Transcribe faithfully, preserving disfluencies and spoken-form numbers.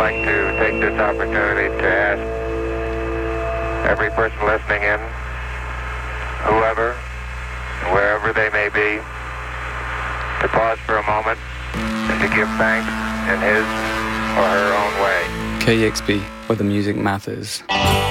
like to take this opportunity to ask every person listening in, whoever and wherever they may be, to pause for a moment and to give thanks in his or her own way. K E X P, where the music matters.